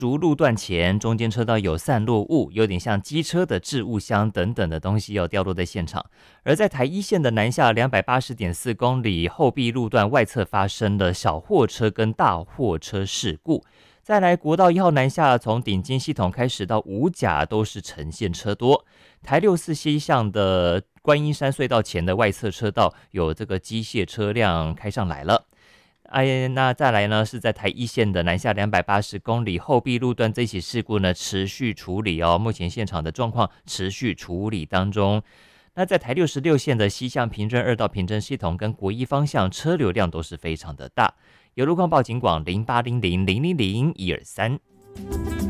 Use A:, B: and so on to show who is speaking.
A: 如路段前，中间车道有散落物，有点像机车的置物箱等等的东西要掉落在现场。而在台一线的南下280.4公里后壁路段外侧发生了小货车跟大货车事故。再来国道1号南下，从顶金系统开始到五甲都是呈现车多。台64西向的观音山隧道前的外侧车道有这个机械车辆开上来了。那再来呢，是在台一线的南下280公里后壁路段这起事故呢，持续处理哦。目前现场的状况持续处理当中。那在台66线的西向平镇2道平镇系统跟国一方向车流量都是非常的大。有路况报警广0800000123。